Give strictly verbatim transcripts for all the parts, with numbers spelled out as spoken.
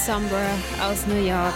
Somber aus New York.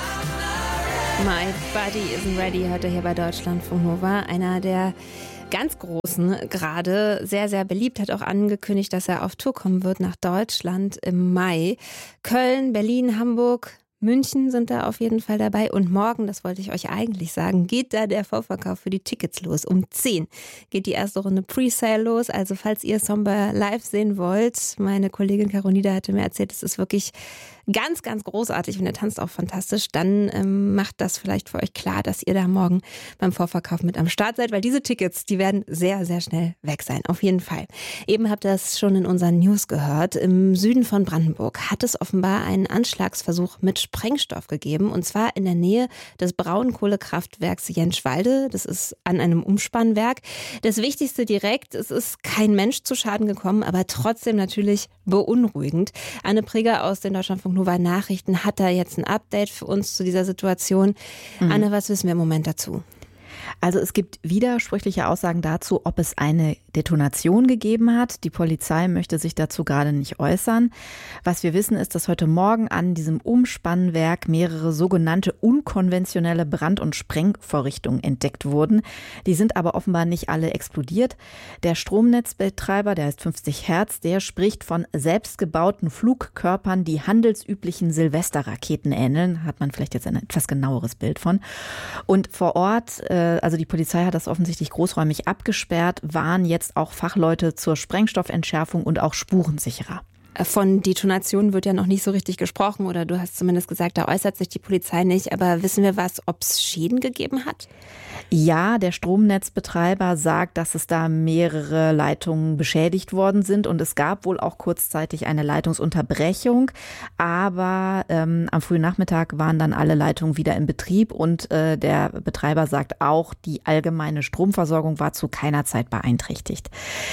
My Body Isn't Ready heute hier bei Deutschlandfunk Nova. Einer der ganz Großen gerade, sehr, sehr beliebt, hat auch angekündigt, dass er auf Tour kommen wird nach Deutschland im Mai. Köln, Berlin, Hamburg, München sind da auf jeden Fall dabei. Und morgen, das wollte ich euch eigentlich sagen, geht da der Vorverkauf für die Tickets los. Um zehn geht die erste Runde Presale los. Also falls ihr Somber live sehen wollt, meine Kollegin Caronida hatte mir erzählt, es ist wirklich ganz, ganz großartig und er tanzt auch fantastisch, dann ähm, macht das vielleicht für euch klar, dass ihr da morgen beim Vorverkauf mit am Start seid, weil diese Tickets, die werden sehr, sehr schnell weg sein, auf jeden Fall. Eben habt ihr es schon in unseren News gehört, im Süden von Brandenburg hat es offenbar einen Anschlagsversuch mit Sprengstoff gegeben und zwar in der Nähe des Braunkohlekraftwerks Jenschwalde, das ist an einem Umspannwerk. Das Wichtigste direkt, es ist kein Mensch zu Schaden gekommen, aber trotzdem natürlich beunruhigend. Anne Preger aus den Deutschlandfunk Nova Nachrichten hat da jetzt ein Update für uns zu dieser Situation. Mhm. Anne, was wissen wir im Moment dazu? Also es gibt widersprüchliche Aussagen dazu, ob es eine Detonation gegeben hat. Die Polizei möchte sich dazu gerade nicht äußern. Was wir wissen ist, dass heute Morgen an diesem Umspannwerk mehrere sogenannte unkonventionelle Brand- und Sprengvorrichtungen entdeckt wurden. Die sind aber offenbar nicht alle explodiert. Der Stromnetzbetreiber, der heißt fünfzig Hertz, der spricht von selbstgebauten Flugkörpern, die handelsüblichen Silvesterraketen ähneln. Hat man vielleicht jetzt ein etwas genaueres Bild von. Und vor Ort, also die Polizei hat das offensichtlich großräumig abgesperrt, waren jetzt auch Fachleute zur Sprengstoffentschärfung und auch Spurensicherer. Von Detonationen wird ja noch nicht so richtig gesprochen oder du hast zumindest gesagt, da äußert sich die Polizei nicht. Aber wissen wir was, ob es Schäden gegeben hat? Ja, der Stromnetzbetreiber sagt, dass es da mehrere Leitungen beschädigt worden sind und es gab wohl auch kurzzeitig eine Leitungsunterbrechung, aber ähm, am frühen Nachmittag waren dann alle Leitungen wieder in Betrieb und äh, der Betreiber sagt auch, die allgemeine Stromversorgung war zu keiner Zeit beeinträchtigt.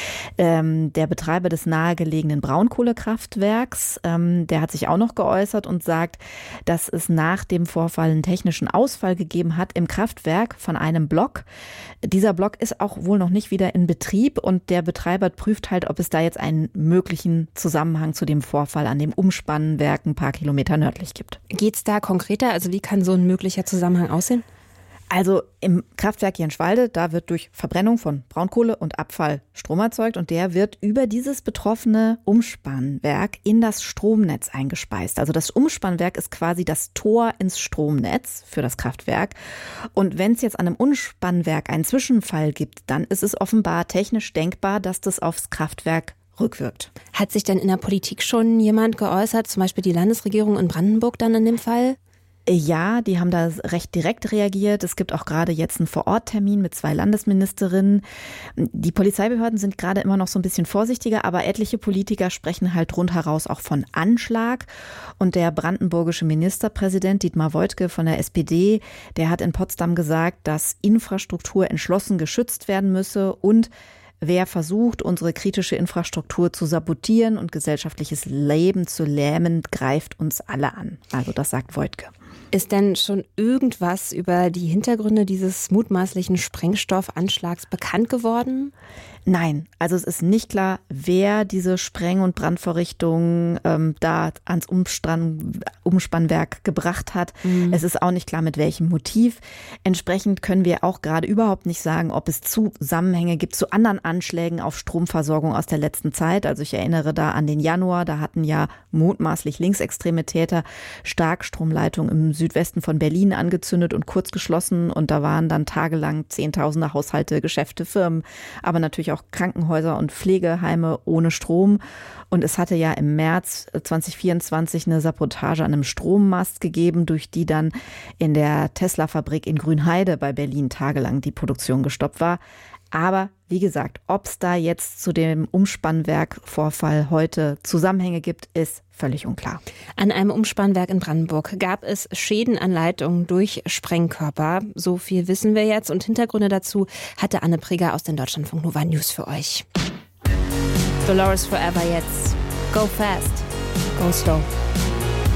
Ähm, der Betreiber des nahegelegenen Braunkohlekraftwerks, ähm, der hat sich auch noch geäußert und sagt, dass es nach dem Vorfall einen technischen Ausfall gegeben hat im Kraftwerk von einem Block. Dieser Block ist auch wohl noch nicht wieder in Betrieb und der Betreiber prüft halt, ob es da jetzt einen möglichen Zusammenhang zu dem Vorfall an dem Umspannwerk ein paar Kilometer nördlich gibt. Geht's da konkreter? Also wie kann so ein möglicher Zusammenhang aussehen? Also im Kraftwerk Jenschwalde, da wird durch Verbrennung von Braunkohle und Abfall Strom erzeugt und der wird über dieses betroffene Umspannwerk in das Stromnetz eingespeist. Also das Umspannwerk ist quasi das Tor ins Stromnetz für das Kraftwerk. Und wenn es jetzt an einem Umspannwerk einen Zwischenfall gibt, dann ist es offenbar technisch denkbar, dass das aufs Kraftwerk rückwirkt. Hat sich denn in der Politik schon jemand geäußert, zum Beispiel die Landesregierung in Brandenburg dann in dem Fall? Ja, die haben da recht direkt reagiert. Es gibt auch gerade jetzt einen Vor-Ort-Termin mit zwei Landesministerinnen. Die Polizeibehörden sind gerade immer noch so ein bisschen vorsichtiger, aber etliche Politiker sprechen halt rundheraus auch von Anschlag. Und der brandenburgische Ministerpräsident Dietmar Woidke von der S P D, der hat in Potsdam gesagt, dass Infrastruktur entschlossen geschützt werden müsse und wer versucht, unsere kritische Infrastruktur zu sabotieren und gesellschaftliches Leben zu lähmen, greift uns alle an. Also das sagt Woidke. Ist denn schon irgendwas über die Hintergründe dieses mutmaßlichen Sprengstoffanschlags bekannt geworden? Nein, also es ist nicht klar, wer diese Spreng- und Brandvorrichtungen ähm, da ans Umspann- Umspannwerk gebracht hat. Mhm. Es ist auch nicht klar, mit welchem Motiv. Entsprechend können wir auch gerade überhaupt nicht sagen, ob es Zusammenhänge gibt zu anderen Anschlägen auf Stromversorgung aus der letzten Zeit. Also ich erinnere da an den Januar, da hatten ja mutmaßlich linksextreme Täter Starkstromleitungen im Südwesten von Berlin angezündet und kurz geschlossen und da waren dann tagelang Zehntausende Haushalte, Geschäfte, Firmen, aber natürlich auch Krankenhäuser und Pflegeheime ohne Strom. Und es hatte ja im März zwanzig vierundzwanzig eine Sabotage an einem Strommast gegeben, durch die dann in der Tesla-Fabrik in Grünheide bei Berlin tagelang die Produktion gestoppt war. Aber wie gesagt, ob es da jetzt zu dem Umspannwerk-Vorfall heute Zusammenhänge gibt, ist völlig unklar. An einem Umspannwerk in Brandenburg gab es Schäden an Leitungen durch Sprengkörper. So viel wissen wir jetzt. Und Hintergründe dazu hatte Anne Preger aus den Deutschlandfunk Nova News für euch. Dolores Forever jetzt. Go fast, go slow.